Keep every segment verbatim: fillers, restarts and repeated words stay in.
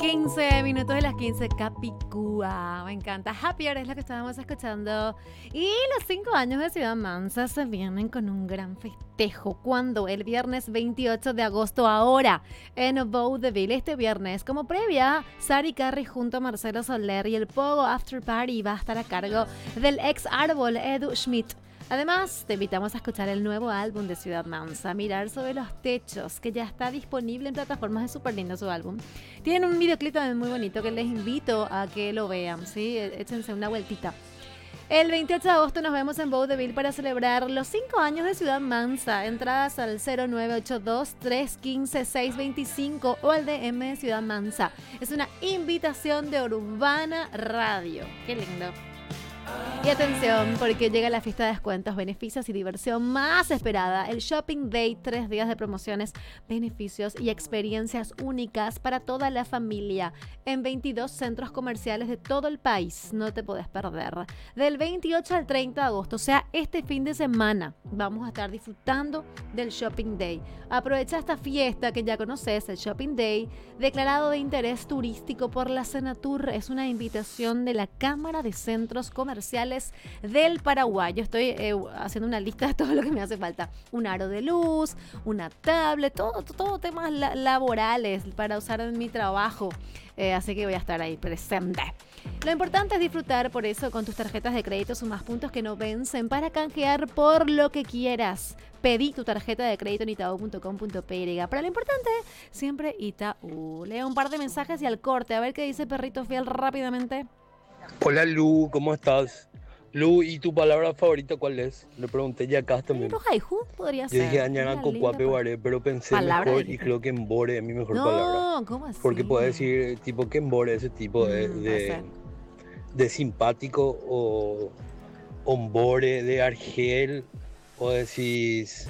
quince minutos de las quince, Capicúa. Me encanta. Happier es lo que estábamos escuchando. Y los cinco años de Ciudad Mansa se vienen con un gran festejo. Cuando el viernes veintiocho de agosto, ahora en Vaudeville. Este viernes, como previa, Sari Carri junto a Marcelo Soler y el Pogo After Party va a estar a cargo del ex Árbol Edu Schmidt. Además, te invitamos a escuchar el nuevo álbum de Ciudad Mansa, Mirar sobre los techos, que ya está disponible en plataformas. Es súper lindo su álbum. Tienen un videoclip también muy bonito que les invito a que lo vean, ¿sí? Échense una vueltita. El veintiocho de agosto nos vemos en Vaudeville para celebrar los cinco años de Ciudad Mansa. Entradas al cero nueve ocho dos, tres uno cinco, seis dos cinco o al D M de Ciudad Mansa. Es una invitación de Urbana Radio. Qué lindo. Y atención, porque llega la fiesta de descuentos, beneficios y diversión más esperada. El Shopping Day, tres días de promociones, beneficios y experiencias únicas para toda la familia en veintidós centros comerciales de todo el país. No te podés perder. Del veintiocho al treinta de agosto, o sea, este fin de semana, vamos a estar disfrutando del Shopping Day. Aprovecha esta fiesta que ya conoces, el Shopping Day, declarado de interés turístico por la Senatur. Es una invitación de la Cámara de Centros Comerciales del Paraguay. Yo estoy eh, haciendo una lista de todo lo que me hace falta. Un aro de luz, una tablet, todo, todo temas la- laborales para usar en mi trabajo. Eh, así que voy a estar ahí presente. Lo importante es disfrutar por eso con tus tarjetas de crédito sumas puntos que no vencen para canjear por lo que quieras. Pedí tu tarjeta de crédito en itaú punto com punto pe erre. Para lo importante, siempre Itaú. Leo un par de mensajes y al corte. A ver qué dice Perrito Fiel rápidamente. Hola Lu, ¿cómo estás? Lu, ¿y tu palabra favorita cuál es? Le pregunté ya acá también. Pero Haihu podría Yo ser. dije Una Añara linda Cocuape pa- Guaré, pero pensé palabra mejor y dijiste. creo que Embore es mi mejor palabra. No, ¿cómo así? Porque puedes decir tipo que Embore, ese tipo de, Mm, puede de, ser. de simpático o Ombore, de Argel, o decís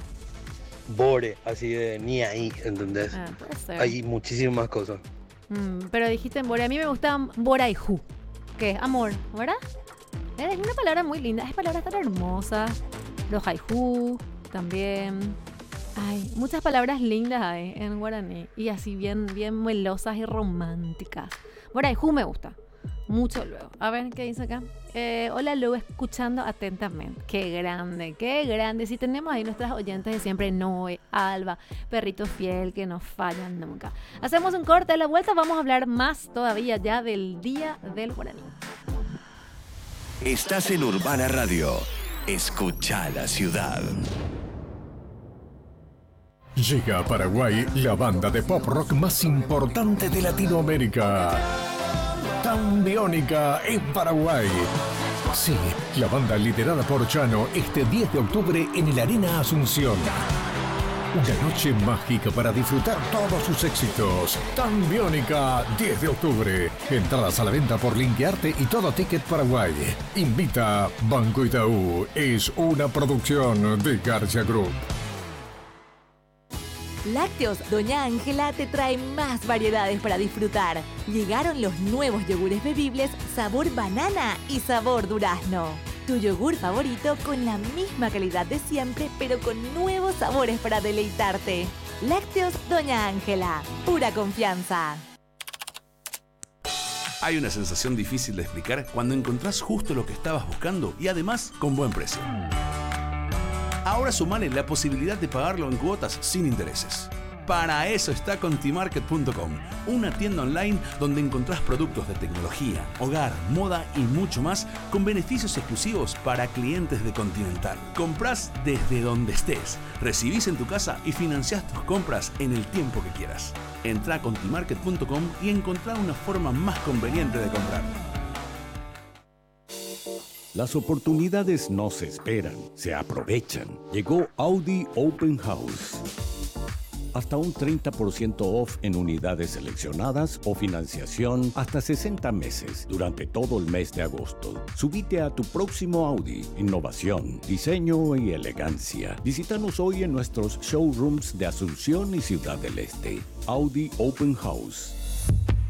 Bore, así de ni ahí, ¿entendés? Ah, puede ser. Hay muchísimas cosas. Mm, pero dijiste Bore. A mí me gusta Boraihu. ¿Qué? Amor, ¿verdad? Es una palabra muy linda. Es palabras tan hermosas. Los haihu también. Ay, muchas palabras lindas hay en guaraní. Y así bien, bien melosas y románticas. Boraihu me gusta. Mucho luego. A ver, ¿qué dice acá? Eh, hola Lu, escuchando atentamente. Qué grande, qué grande. Si tenemos ahí nuestras oyentes de siempre, Noé, Alba, Perrito Fiel, que no fallan nunca. Hacemos un corte, a la vuelta vamos a hablar más todavía ya del Día del Guaraní. Estás en Urbana Radio. Escucha la ciudad. Llega a Paraguay la banda de pop rock más importante de Latinoamérica. Tambiónica en Paraguay. Sí, la banda liderada por Chano este diez de octubre en el Arena Asunción. Una noche mágica para disfrutar todos sus éxitos. Tambiónica, diez de octubre. Entradas a la venta por Linkearte y Todo Ticket Paraguay. Invita Banco Itaú. Es una producción de García Group. Lácteos Doña Ángela te trae más variedades para disfrutar. Llegaron los nuevos yogures bebibles sabor banana y sabor durazno. Tu yogur favorito con la misma calidad de siempre, pero con nuevos sabores para deleitarte. Lácteos Doña Ángela, pura confianza. Hay una sensación difícil de explicar cuando encontrás justo lo que estabas buscando y además con buen precio. Ahora sumale la posibilidad de pagarlo en cuotas sin intereses. Para eso está Contimarket punto com, una tienda online donde encontrás productos de tecnología, hogar, moda y mucho más con beneficios exclusivos para clientes de Continental. Comprás desde donde estés, recibís en tu casa y financiás tus compras en el tiempo que quieras. Entrá a Contimarket punto com y encontrá una forma más conveniente de comprar. Las oportunidades no se esperan, se aprovechan. Llegó Audi Open House. Hasta un treinta por ciento off en unidades seleccionadas o financiación hasta sesenta meses durante todo el mes de agosto. Subite a tu próximo Audi. Innovación, diseño y elegancia. Visítanos hoy en nuestros showrooms de Asunción y Ciudad del Este. Audi Open House.